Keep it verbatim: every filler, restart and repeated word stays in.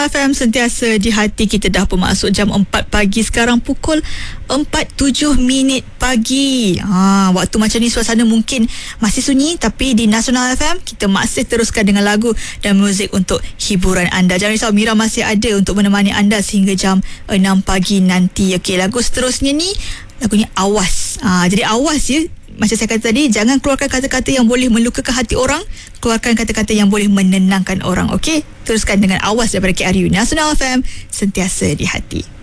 Nasional F M sentiasa di hati kita. Dah pun masuk jam empat pagi. Sekarang pukul empat tujuh minit pagi. Ha, waktu macam ni suasana mungkin masih sunyi, tapi di Nasional F M kita masih teruskan dengan lagu dan muzik untuk hiburan anda. Jangan risau, Mira masih ada untuk menemani anda sehingga jam enam pagi nanti. Okey, lagu seterusnya ni lagunya Awas. Ha, jadi awas ya. Macam saya kata tadi, jangan keluarkan kata-kata yang boleh melukakan hati orang. Keluarkan kata-kata yang boleh menenangkan orang. Okey, teruskan dengan Awas daripada K R U. Nasional F M, sentiasa di hati.